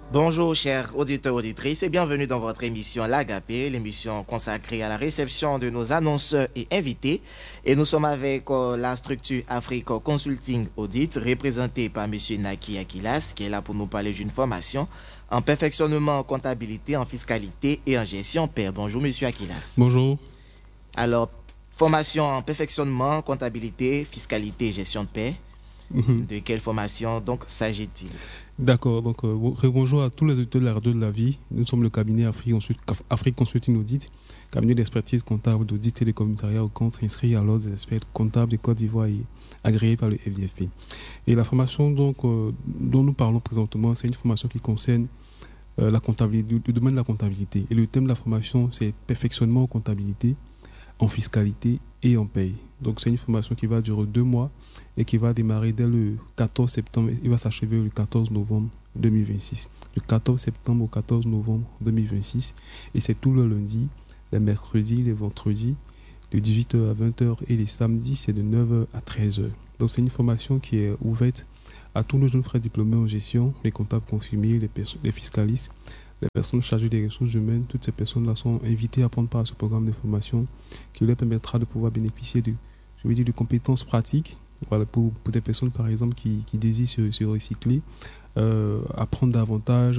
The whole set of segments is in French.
Bonjour chers auditeurs, auditrices et bienvenue dans votre émission L'Agapé, l'émission consacrée à la réception de nos annonceurs et invités. Et nous sommes avec la structure Afrique Consulting Audit, représentée par M. Naki Akilas, qui est là pour nous parler d'une formation en perfectionnement en comptabilité, en fiscalité et en gestion pair. Bonjour M. Akilas. Bonjour. Alors, formation en perfectionnement, comptabilité, fiscalité et gestion de pair. De quelle formation donc s'agit-il? D'accord, donc bonjour à tous les auditeurs de la radio de la vie. Nous sommes le cabinet Afrique Consulting Audit, cabinet d'expertise comptable d'audit télécommunicariat au compte inscrit à l'ordre des experts comptables de Côte d'Ivoire et agréé par le FDFP. Et la formation donc, dont nous parlons présentement, c'est une formation qui concerne la comptabilité, le domaine de la comptabilité. Et le thème de la formation, c'est perfectionnement en comptabilité, en fiscalité et en paye. Donc c'est une formation qui va durer 2 mois et qui va démarrer dès le 14 septembre et va s'achever le 14 novembre 2026. Du 14 septembre au 14 novembre 2026. Et c'est tout le lundi, les mercredis, les vendredis, de 18h à 20h et les samedis, c'est de 9h à 13h. Donc c'est une formation qui est ouverte à tous nos jeunes frères diplômés en gestion, les comptables confirmés, les fiscalistes, les personnes chargées des ressources humaines. Toutes ces personnes-là sont invitées à prendre part à ce programme de formation qui leur permettra de pouvoir bénéficier de compétences pratiques. Voilà, pour des personnes, par exemple, qui désirent se recycler, apprendre davantage,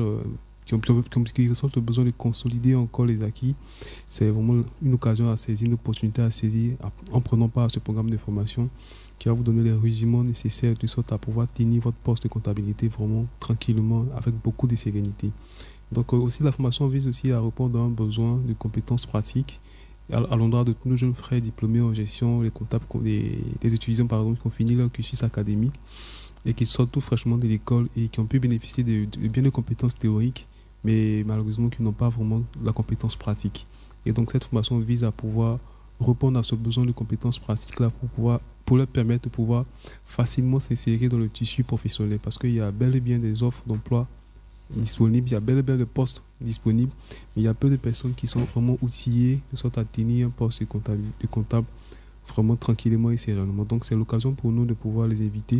qui ressentent le besoin de consolider encore les acquis. C'est vraiment une occasion à saisir, une opportunité à saisir en prenant part à ce programme de formation qui va vous donner les rudiments nécessaires de sorte à pouvoir tenir votre poste de comptabilité vraiment tranquillement, avec beaucoup de sérénité. Donc aussi, la formation vise aussi à répondre à un besoin de compétences pratiques à l'endroit de tous nos jeunes frères diplômés en gestion, les comptables, les étudiants par exemple qui ont fini leur cursus académique et qui sortent tout fraîchement de l'école et qui ont pu bénéficier de bien de compétences théoriques, mais malheureusement qui n'ont pas vraiment la compétence pratique. Et donc cette formation vise à pouvoir répondre à ce besoin de compétences pratiques-là pour leur permettre de pouvoir facilement s'insérer dans le tissu professionnel, parce qu'il y a bel et bien des offres d'emploi disponibles, il y a bel et bien de postes disponibles, mais il y a peu de personnes qui sont vraiment outillées de sorte à tenir un poste de comptable vraiment tranquillement et sereinement. Donc c'est l'occasion pour nous de pouvoir les inviter.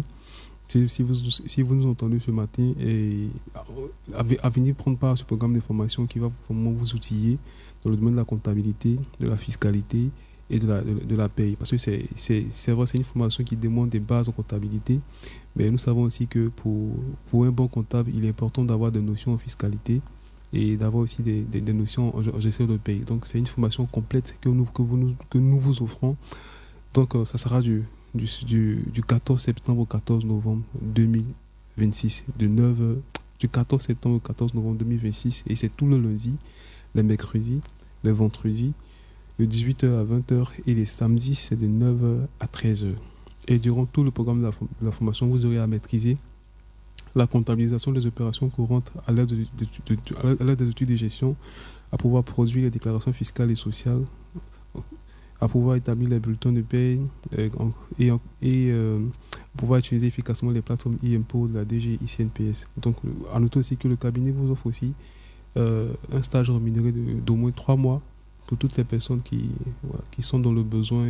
Si vous nous entendez ce matin, et à venir prendre part à ce programme de formation qui va vraiment vous outiller dans le domaine de la comptabilité, de la fiscalité et de la paye. Parce que c'est vrai, c'est une formation qui demande des bases en comptabilité, mais nous savons aussi que pour un bon comptable, il est important d'avoir des notions en fiscalité et d'avoir aussi des notions en gestion de paye. Donc c'est une formation complète que nous vous offrons. Donc ça sera du 14 septembre au 14 novembre 2026, du 14 septembre au 14 novembre 2026, et c'est tout le lundi, les mercredis, les vendredis, de 18h à 20h, et les samedis, c'est de 9h à 13h. Et durant tout le programme de la formation, vous aurez à maîtriser la comptabilisation des opérations courantes à l'aide des outils de gestion, à pouvoir produire les déclarations fiscales et sociales, à pouvoir établir les bulletins de paie et pouvoir utiliser efficacement les plateformes e-impôt de la DG ICNPS. Donc, à noter aussi que le cabinet vous offre aussi un stage rémunéré d'au moins 3 mois pour toutes ces personnes qui sont dans le besoin,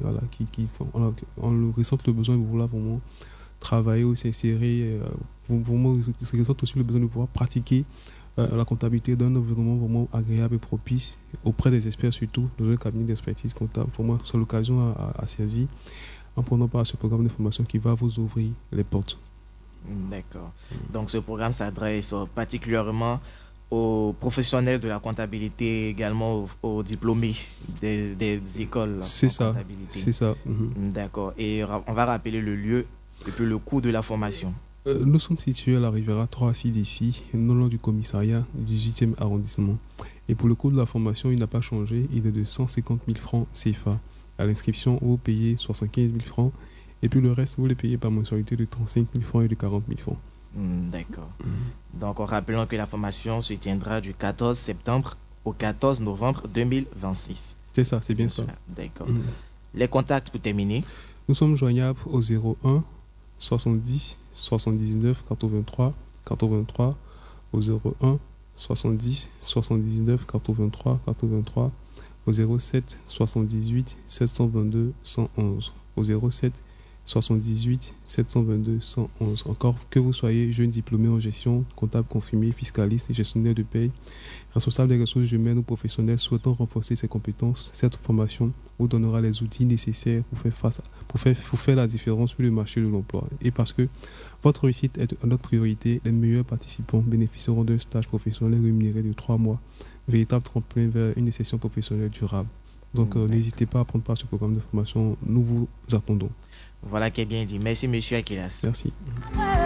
on ressentent le besoin de vouloir vraiment travailler ou s'insérer, vraiment ressentent aussi le besoin de pouvoir pratiquer la comptabilité dans un environnement vraiment agréable et propice auprès des experts, surtout dans un cabinet d'expertise comptable. Pour moi, c'est l'occasion à saisir en prenant part à ce programme de formation qui va vous ouvrir les portes. D'accord. Donc ce programme s'adresse particulièrement aux professionnels de la comptabilité, également aux diplômés des écoles C'est en ça, comptabilité. c'est ça. D'accord. Et on va rappeler le lieu et puis le coût de la formation. Nous sommes situés à la Riviera 3 6 d'ici, non loin du commissariat du 18e arrondissement. Et pour le coût de la formation, il n'a pas changé, il est de 150 000 francs CFA. À l'inscription, vous payez 75 000 francs, et puis le reste, vous le payez par mensualité de 35 000 francs et de 40 000 francs. D'accord. Donc, rappelons que la formation se tiendra du 14 septembre au 14 novembre 2026. C'est ça, c'est bien ça. D'accord. Les contacts pour terminer. Nous sommes joignables au 01 70 79 83 83, au 01 70 79 83 83, au 07 78 722 111, au 07 78 722 111. Encore que vous soyez jeune diplômé en gestion, comptable confirmé, fiscaliste et gestionnaire de paye, responsable des ressources humaines ou professionnels souhaitant renforcer ses compétences, cette formation vous donnera les outils nécessaires pour faire la différence sur le marché de l'emploi. Et parce que votre réussite est notre priorité, les meilleurs participants bénéficieront d'un stage professionnel rémunéré de 3 mois, véritable tremplin vers une insertion professionnelle durable. Donc n'hésitez pas à prendre part à ce programme de formation, nous vous attendons. Voilà qui est bien dit. Merci, monsieur Akilas. Merci.